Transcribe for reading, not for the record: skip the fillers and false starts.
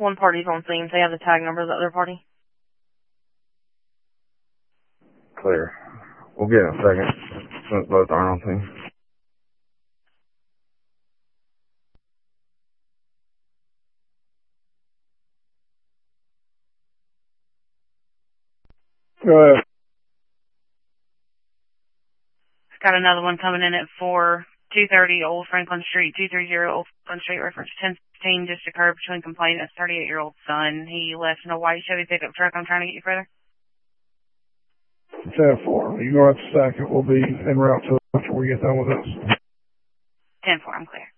One party's on scene. They have the tag number of the other party. Clear. We'll get in a second, since both aren't on scene. Go ahead. Got another one coming in at 230 Old Franklin Street, 230 Old Franklin Street, reference 1016, just occurred between complainant and his 38-year-old son. He left in a white Chevy pickup truck. I'm trying to get you further. 10-4. You go out the second. We'll be en route to after we get done with this. 10-4, I'm clear.